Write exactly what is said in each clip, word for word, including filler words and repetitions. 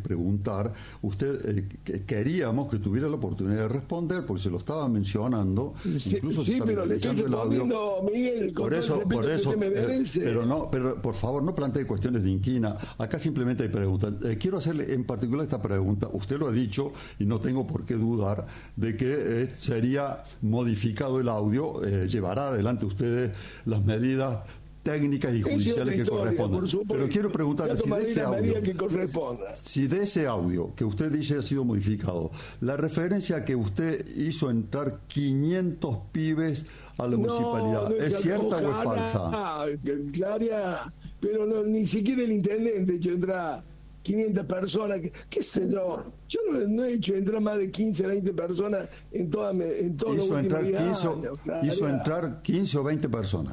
preguntar. Usted eh, que, queríamos que tuviera la oportunidad de responder, porque se lo estaba mencionando. Sí, incluso sí se está pero le estoy respondiendo, Miguel, con por eso, todo el por eso, que me merece. eh, pero no, pero por favor, no plantee cuestiones de inquina. Acá simplemente hay preguntas. Eh, quiero hacerle en particular esta pregunta. Usted lo ha dicho y no tengo por qué dudar de que eh, sería modificado el audio, eh, llevará adelante ustedes las medidas técnicas y judiciales que historia, correspondan. Pero quiero preguntarle si de ese audio, que corresponda. si de ese audio que usted dice ha sido modificado, la referencia que usted hizo entrar quinientos pibes a la no, municipalidad, no ¿es cierta o es falsa? Ah, Clara, pero no, ni siquiera el intendente hecho entrar quinientas personas, qué, qué sé yo, yo no, no he hecho entrar más de quince, veinte personas en toda en todos los últimos diez años. Hizo entrar quince o veinte personas.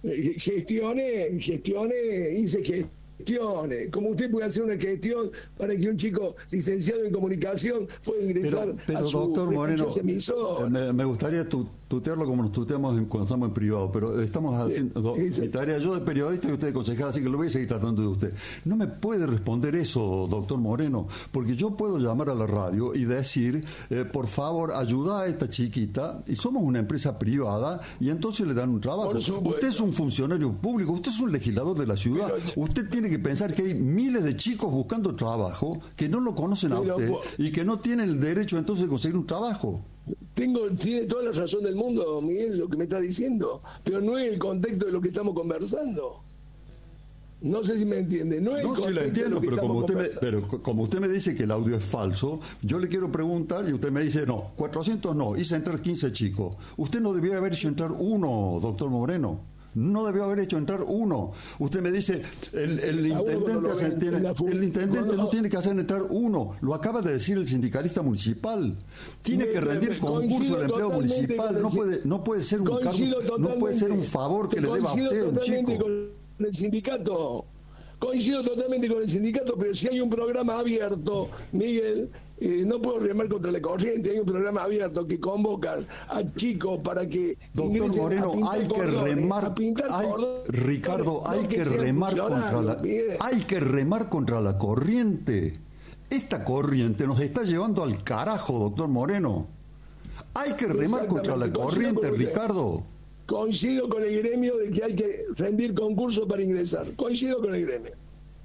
Gestioné, gestioné, hice gestiones. Como usted puede hacer una gestión para que un chico licenciado en comunicación pueda ingresar pero, pero, a su doctor Moreno, emisor. Me, me gustaría tu, tutearlo como nos tuteamos en, cuando estamos en privado, pero estamos haciendo eh, mi tarea yo de periodista y usted de concejal, así que lo voy a seguir tratando de usted. No me puede responder eso, doctor Moreno, porque yo puedo llamar a la radio y decir, eh, por favor, ayuda a esta chiquita, y somos una empresa privada, y entonces le dan un trabajo. Usted es un funcionario público, usted es un legislador de la ciudad, pero, usted tiene que pensar que hay miles de chicos buscando trabajo que no lo conocen a usted y que no tienen el derecho entonces de conseguir un trabajo. Tengo, tiene toda la razón del mundo, Miguel, lo que me está diciendo, pero no es el contexto de lo que estamos conversando. No sé si me entiende. No, es no sí la entiendo, pero como, usted me, pero como usted me dice que el audio es falso, yo le quiero preguntar y usted me dice, no, cuatrocientos no, hice entrar quince chicos. Usted no debió haber hecho entrar uno, doctor Moreno. No debió haber hecho entrar uno. Usted me dice, el, el intendente, hace, tiene, el intendente no tiene que hacer entrar uno. Lo acaba de decir el sindicalista municipal. Tiene que rendir concurso de empleo municipal. No puede, no puede ser un cargo, no puede ser un favor que le deba a usted a un chico. Con el sindicato. Coincido totalmente con el sindicato, pero si hay un programa abierto, Miguel, eh, no puedo remar contra la corriente, hay un programa abierto que convoca a chicos para que doctor Moreno, hay que remar, hay, Ricardo, hay no que, que remar contra la, Miguel. hay que remar contra la corriente. Esta corriente nos está llevando al carajo, doctor Moreno. Hay que remar contra la corriente, Ricardo. Coincido con el gremio de que hay que rendir concursos para ingresar. Coincido con el gremio.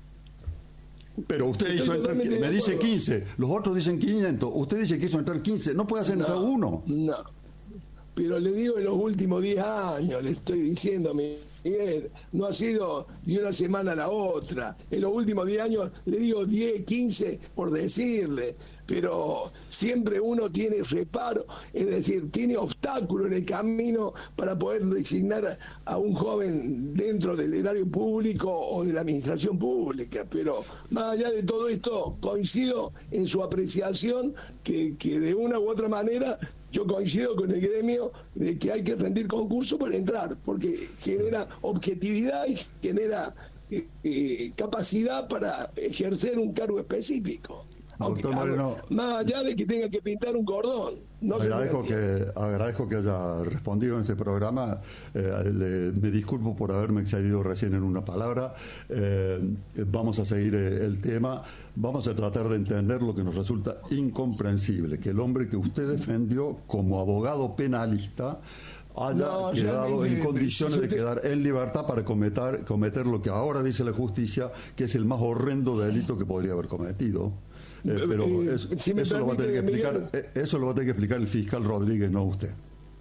Pero usted Estoy hizo entrar, me dice quince, los otros dicen quinientos, usted dice que hizo entrar quince, no puede hacer no, entrar uno. No, pero le digo en los últimos diez años, le estoy diciendo, Miguel, no ha sido de una semana a la otra. En los últimos diez años le digo diez, quince por decirle, pero siempre uno tiene reparo, es decir, tiene obstáculos en el camino para poder designar a un joven dentro del erario público o de la administración pública. Pero más allá de todo esto, coincido en su apreciación que, que de una u otra manera yo coincido con el gremio de que hay que rendir concurso para entrar, porque genera objetividad y genera eh, eh, capacidad para ejercer un cargo específico. Aunque, doctor Moreno, más allá de que tenga que pintar un cordón. No agradezco, que, agradezco que haya respondido en este programa. Eh, le, me disculpo por haberme excedido recién en una palabra. Eh, vamos a seguir eh, el tema. Vamos a tratar de entender lo que nos resulta incomprensible, que el hombre que usted defendió como abogado penalista haya no, quedado en condiciones de quedar en libertad para cometer, cometer lo que ahora dice la justicia, que es el más horrendo delito que podría haber cometido. Eh, pero eh, eso, si eso, lo va a tener que explicar, Miguel, eso lo va a tener que explicar el fiscal Rodríguez, no usted.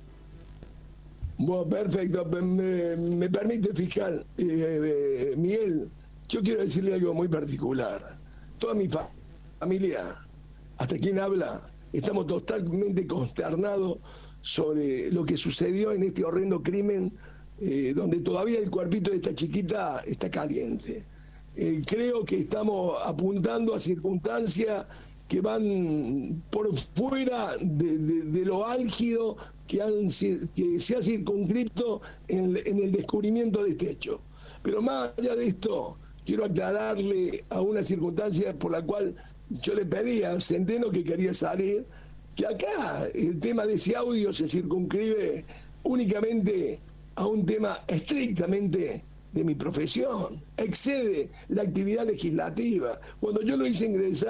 Bueno, perfecto. Me, me permite, fiscal eh, eh, Miguel, yo quiero decirle algo muy particular. Toda mi fa familia, hasta quien habla, estamos totalmente consternados sobre lo que sucedió en este horrendo crimen, eh, donde todavía el cuerpito de esta chiquita está caliente. Eh, creo que estamos apuntando a circunstancias que van por fuera de, de, de lo álgido que, han, que se ha circunscrito en, en el descubrimiento de este hecho. Pero más allá de esto, quiero aclararle a una circunstancia por la cual yo le pedía a Centeno, que quería salir, que acá el tema de ese audio se circunscribe únicamente a un tema estrictamente de mi profesión, excede la actividad legislativa. Cuando yo lo hice ingresar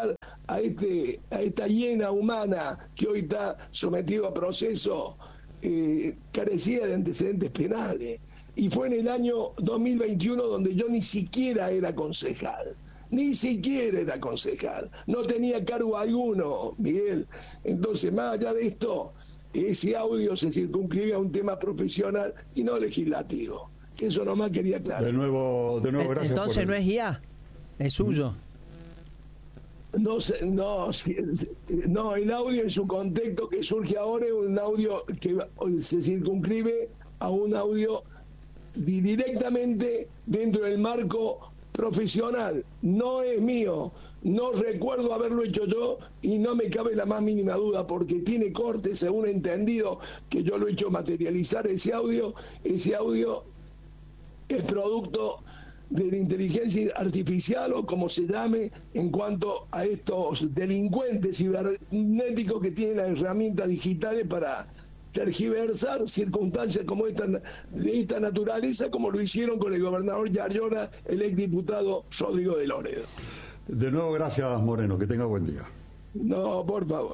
a, este, a esta hiena humana que hoy está sometido a proceso, eh, carecía de antecedentes penales. Y fue en el año dos mil veintiuno donde yo ni siquiera era concejal. Ni siquiera era concejal. No tenía cargo alguno, Miguel. Entonces, más allá de esto, ese audio se circunscribe a un tema profesional y no legislativo. Eso nomás quería aclarar. De nuevo, de nuevo gracias. Entonces por el... no es I A, es suyo. No, no, no, el audio en su contexto que surge ahora es un audio que se circunscribe a un audio directamente dentro del marco profesional. No es mío, no recuerdo haberlo hecho yo y no me cabe la más mínima duda porque tiene corte, según he entendido que yo lo he hecho materializar ese audio. Ese audio es producto de la inteligencia artificial o como se llame en cuanto a estos delincuentes cibernéticos que tienen las herramientas digitales para tergiversar circunstancias como esta, de esta naturaleza, como lo hicieron con el gobernador Yarlora, el exdiputado Rodrigo de Loredo. De nuevo gracias, Moreno, que tenga buen día. No, por favor.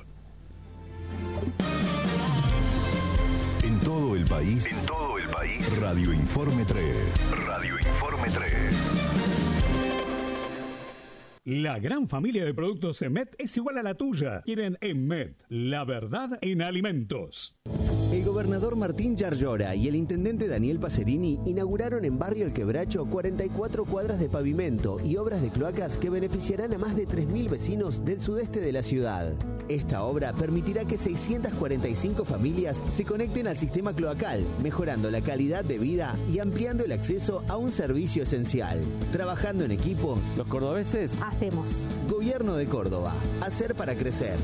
En todo el país, en todo el país, Radio Informe tres. Radio Informe tres. La gran familia de productos Emet es igual a la tuya. Quieren Emet, la verdad en alimentos. El gobernador Martín Yarlora y el intendente Daniel Pacerini inauguraron en Barrio El Quebracho cuarenta y cuatro cuadras de pavimento y obras de cloacas que beneficiarán a más de tres mil vecinos del sudeste de la ciudad. Esta obra permitirá que seiscientas cuarenta y cinco familias se conecten al sistema cloacal, mejorando la calidad de vida y ampliando el acceso a un servicio esencial. Trabajando en equipo, los cordobeses hacemos. Gobierno de Córdoba. Hacer para crecer.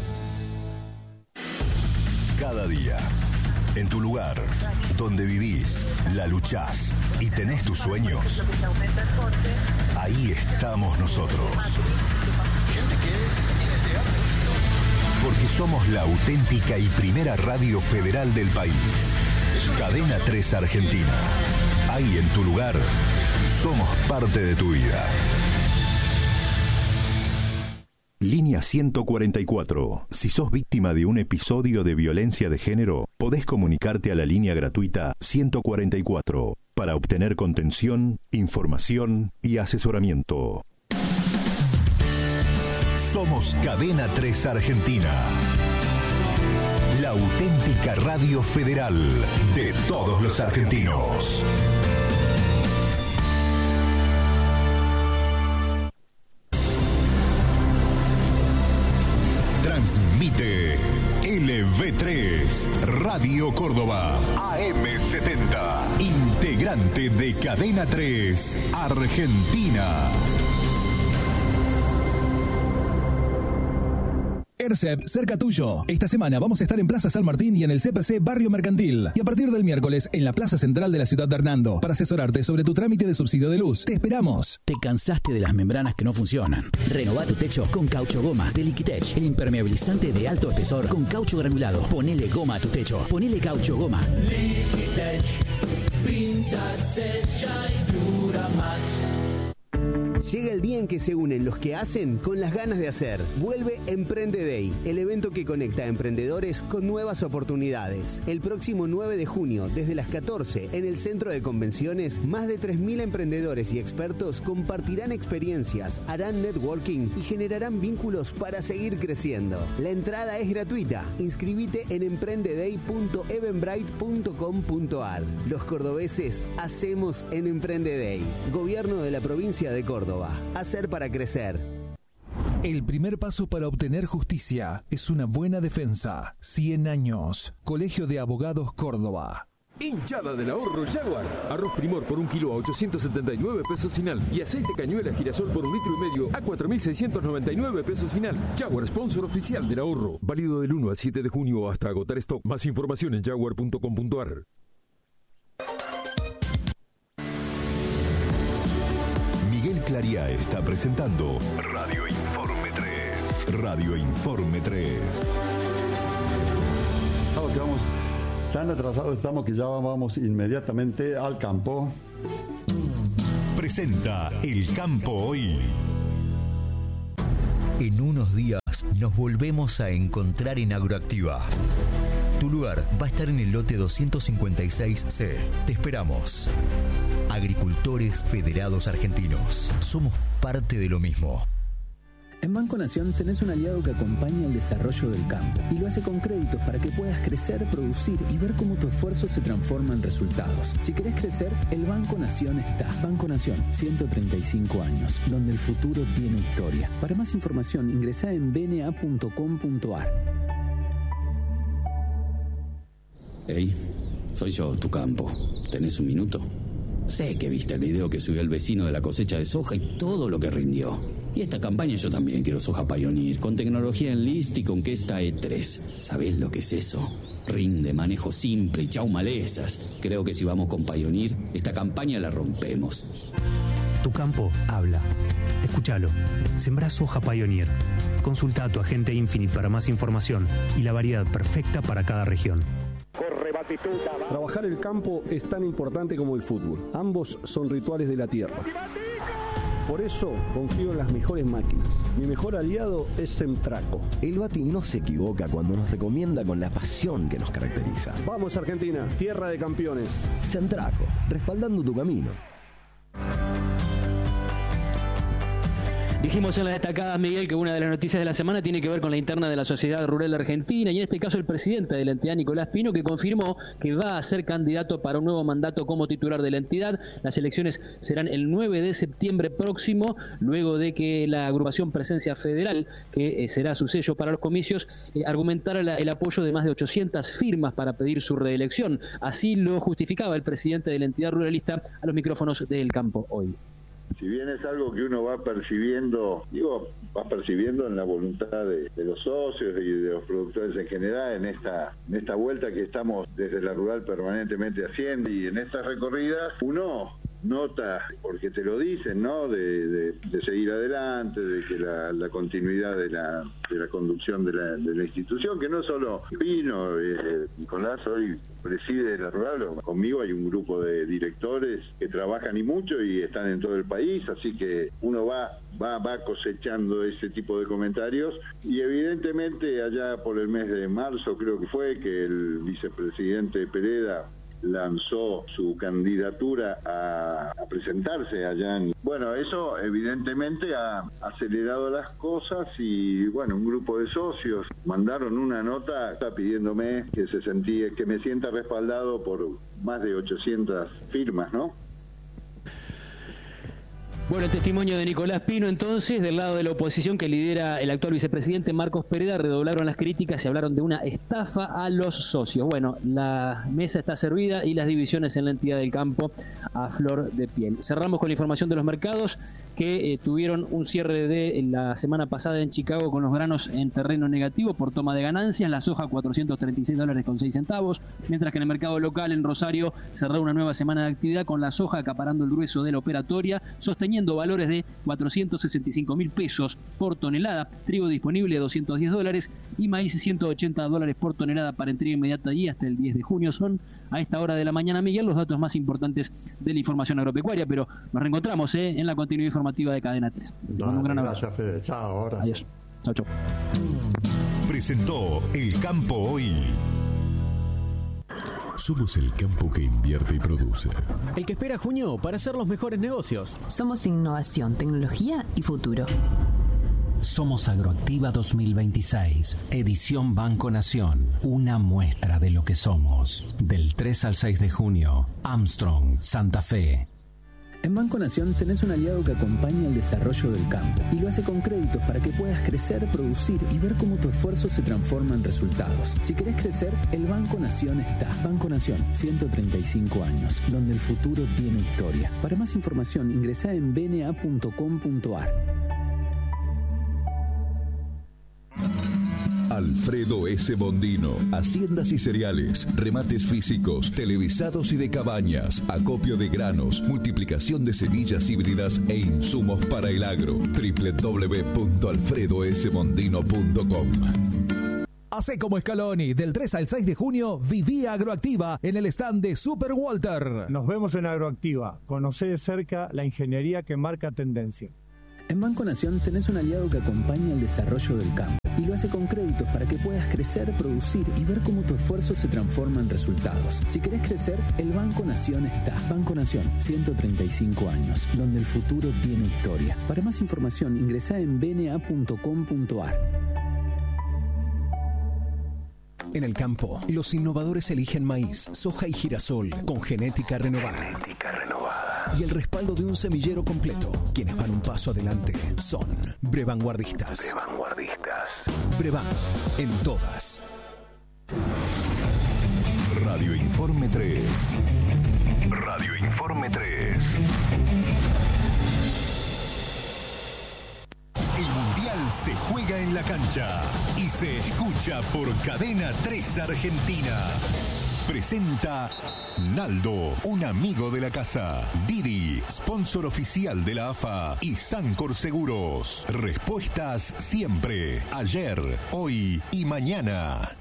Cada día, en tu lugar, donde vivís, la luchás y tenés tus sueños, ahí estamos nosotros. Porque somos la auténtica y primera radio federal del país. Cadena tres Argentina. Ahí en tu lugar, somos parte de tu vida. Línea ciento cuarenta y cuatro. Si sos víctima de un episodio de violencia de género, podés comunicarte a la línea gratuita ciento cuarenta y cuatro para obtener contención, información y asesoramiento. Somos Cadena tres Argentina. La auténtica radio federal de todos los argentinos. Transmite L V tres, Radio Córdoba, A M setenta, integrante de Cadena tres, Argentina. ERCEP, cerca tuyo. Esta semana vamos a estar en Plaza San Martín y en el C P C Barrio Mercantil. Y a partir del miércoles en la Plaza Central de la Ciudad de Hernando para asesorarte sobre tu trámite de subsidio de luz. Te esperamos. ¿Te cansaste de las membranas que no funcionan? Renová tu techo con Caucho Goma de Liquitech, el impermeabilizante de alto espesor con caucho granulado. Ponele goma a tu techo. Ponele Caucho Goma. Liquitech, pinta, secha y dura más. Llega el día en que se unen los que hacen con las ganas de hacer. Vuelve Emprende Day, el evento que conecta a emprendedores con nuevas oportunidades. El próximo nueve de junio, desde las catorce, en el Centro de Convenciones, más de tres mil emprendedores y expertos compartirán experiencias, harán networking y generarán vínculos para seguir creciendo. La entrada es gratuita. Inscribite en emprendeday punto eventbrite punto com punto ar. Los cordobeses hacemos en Emprende Day. Gobierno de la provincia de Córdoba. Hacer para crecer. El primer paso para obtener justicia es una buena defensa. cien años. Colegio de Abogados Córdoba. Hinchada del ahorro Jaguar. Arroz Primor por un kilo a ochocientos setenta y nueve pesos final. Y aceite cañuela girasol por un litro y medio a cuatro mil seiscientos noventa y nueve pesos final. Jaguar, sponsor oficial del ahorro. Válido del uno al siete de junio hasta agotar stock. Más información en jaguar punto com punto ar. Miguel Clariá está presentando Radio Informe tres. Radio Informe tres. Vamos, que vamos, tan atrasados estamos que ya vamos inmediatamente al campo. Presenta El Campo Hoy. En unos días nos volvemos a encontrar en Agroactiva. Tu lugar va a estar en el lote doscientos cincuenta y seis C. Te esperamos. Agricultores Federados Argentinos. Somos parte de lo mismo. En Banco Nación tenés un aliado que acompaña el desarrollo del campo y lo hace con créditos para que puedas crecer, producir y ver cómo tu esfuerzo se transforma en resultados. Si querés crecer, el Banco Nación está. Banco Nación, ciento treinta y cinco años, donde el futuro tiene historia. Para más información, ingresá en b n a punto com punto a r. Hey, soy yo, tu campo. ¿Tenés un minuto? Sé que viste el video que subió el vecino de la cosecha de soja y todo lo que rindió. Y esta campaña yo también quiero soja Pioneer, con tecnología Enlist y con Questa E tres. ¿Sabés lo que es eso? Rinde, manejo simple y chau malezas. Creo que si vamos con Pioneer, esta campaña la rompemos. Tu campo habla. Escúchalo. Sembrá soja Pioneer. Consulta a tu agente Infinite para más información y la variedad perfecta para cada región. Trabajar el campo es tan importante como el fútbol. Ambos son rituales de la tierra. Por eso confío en las mejores máquinas. Mi mejor aliado es Semtraco. El Bati no se equivoca cuando nos recomienda con la pasión que nos caracteriza. Vamos Argentina, tierra de campeones. Semtraco, respaldando tu camino. Dijimos en las destacadas, Miguel, que una de las noticias de la semana tiene que ver con la interna de la Sociedad Rural Argentina y en este caso el presidente de la entidad, Nicolás Pino, que confirmó que va a ser candidato para un nuevo mandato como titular de la entidad. Las elecciones serán el nueve de septiembre próximo, luego de que la agrupación Presencia Federal, que eh, será su sello para los comicios, eh, argumentara la, el apoyo de más de ochocientas firmas para pedir su reelección. Así lo justificaba el presidente de la entidad ruralista a los micrófonos del Campo Hoy. Si bien es algo que uno va percibiendo, digo, va percibiendo en la voluntad de, de los socios y de los productores en general, en esta en esta vuelta que estamos desde la rural permanentemente haciendo y en estas recorridas, uno nota, porque te lo dicen, ¿no?, de, de, de seguir adelante, de que la, la continuidad de la, de la conducción de la, de la institución, que no solo Pino, eh, Nicolás hoy preside la rural, conmigo hay un grupo de directores que trabajan y mucho y están en todo el país, así que uno va va va cosechando ese tipo de comentarios y evidentemente allá por el mes de marzo creo que fue que el vicepresidente Pereda lanzó su candidatura a, a presentarse allá en... Bueno, eso evidentemente ha acelerado las cosas y bueno, un grupo de socios mandaron una nota pidiéndome que se sentía, que me sienta respaldado por más de ochocientas firmas, ¿no? Bueno, el testimonio de Nicolás Pino, entonces, del lado de la oposición que lidera el actual vicepresidente Marcos Pereda, redoblaron las críticas y hablaron de una estafa a los socios. Bueno, la mesa está servida y las divisiones en la entidad del campo a flor de piel. Cerramos con la información de los mercados que eh, tuvieron un cierre de la semana pasada en Chicago con los granos en terreno negativo por toma de ganancias, la soja cuatrocientos treinta y seis dólares con seis centavos, mientras que en el mercado local en Rosario cerró una nueva semana de actividad con la soja acaparando el grueso de la operatoria, sosteniendo valores de cuatrocientos sesenta y cinco mil pesos por tonelada, trigo disponible doscientos diez dólares y maíz ciento ochenta dólares por tonelada para entrega inmediata y hasta el diez de junio. Son a esta hora de la mañana, Miguel, los datos más importantes de la información agropecuaria, pero nos reencontramos ¿eh? en la continuidad informativa de Cadena tres. Dale, un gran abrazo. Gracias, Fede. Chao, ahora. Adiós. Chao, chao. Presentó El Campo Hoy. Somos el campo que invierte y produce. El que espera junio para hacer los mejores negocios. Somos innovación, tecnología y futuro. Somos Agroactiva dos mil veintiséis, edición Banco Nación, una muestra de lo que somos. Del tres al seis de junio, Armstrong, Santa Fe. En Banco Nación tenés un aliado que acompaña el desarrollo del campo y lo hace con créditos para que puedas crecer, producir y ver cómo tu esfuerzo se transforma en resultados. Si querés crecer, el Banco Nación está. Banco Nación, ciento treinta y cinco años, donde el futuro tiene historia. Para más información, ingresá en b n a punto com punto a r. Alfredo S. Bondino, haciendas y cereales, remates físicos, televisados y de cabañas, acopio de granos, multiplicación de semillas híbridas e insumos para el agro. doble u doble u doble u punto alfredo s bondino punto com. Hacé como Scaloni, del tres al seis de junio, viví Agroactiva en el stand de Super Walter. Nos vemos en Agroactiva, conocé de cerca la ingeniería que marca tendencia. En Banco Nación tenés un aliado que acompaña el desarrollo del campo y lo hace con créditos para que puedas crecer, producir y ver cómo tu esfuerzo se transforma en resultados. Si querés crecer, el Banco Nación está. Banco Nación, ciento treinta y cinco años, donde el futuro tiene historia. Para más información, ingresá en b n a punto com punto a r. En el campo, los innovadores eligen maíz, soja y girasol con genética renovada. Genética renovada. Y el respaldo de un semillero completo. Quienes van un paso adelante son Brevanguardistas. Brevanguardistas. Brevan, en todas. Radio Informe tres. Radio Informe tres. El Mundial se juega en la cancha y se escucha por Cadena tres Argentina. Presenta Naldo, un amigo de la casa. Didi, sponsor oficial de la A F A. Y Sancor Seguros. Respuestas siempre, ayer, hoy y mañana.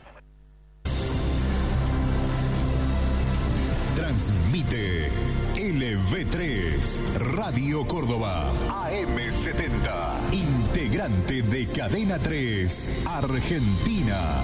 Transmite L V tres, Radio Córdoba, A M setenta, integrante de Cadena tres, Argentina.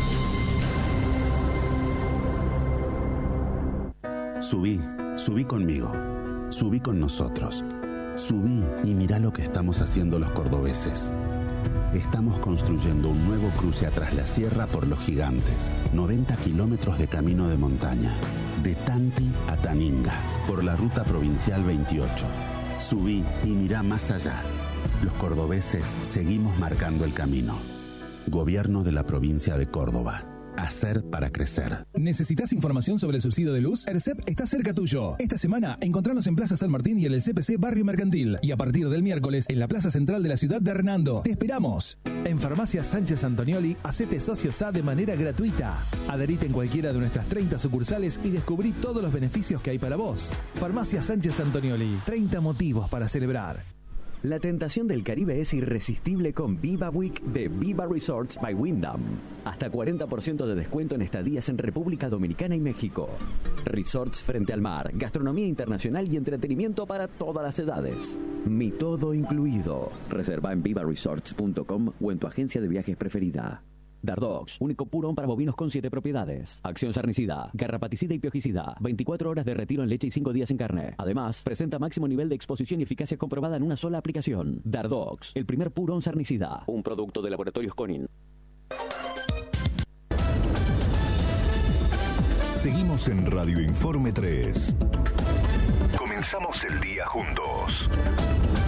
Subí, subí conmigo, subí con nosotros, subí y mirá lo que estamos haciendo los cordobeses. Estamos construyendo un nuevo cruce atrás la sierra por Los Gigantes, noventa kilómetros de camino de montaña, de Tanti a Taninga, por la ruta provincial veintiocho. Subí y mirá más allá. Los cordobeses seguimos marcando el camino. Gobierno de la provincia de Córdoba. Hacer para crecer. ¿Necesitas información sobre el subsidio de luz? ERCEP está cerca tuyo. Esta semana, encontranos en Plaza San Martín y en el C P C Barrio Mercantil. Y a partir del miércoles, en la Plaza Central de la ciudad de Hernando. ¡Te esperamos! En Farmacia Sánchez Antonioli, hacete socio S A de manera gratuita. Adherite en cualquiera de nuestras treinta sucursales y descubrí todos los beneficios que hay para vos. Farmacia Sánchez Antonioli, treinta motivos para celebrar. La tentación del Caribe es irresistible con Viva Week de Viva Resorts by Wyndham. Hasta cuarenta por ciento de descuento en estadías en República Dominicana y México. Resorts frente al mar, gastronomía internacional y entretenimiento para todas las edades. Mi todo incluido. Reserva en viva resorts punto com o en tu agencia de viajes preferida. Dardox, único purón para bovinos con siete propiedades. Acción sarnicida, garrapaticida y piojicida. veinticuatro horas de retiro en leche y cinco días en carne. Además, presenta máximo nivel de exposición y eficacia comprobada en una sola aplicación. Dardox, el primer purón sarnicida. Un producto de Laboratorios Conin. Seguimos en Radio Informe tres. Comenzamos el día juntos.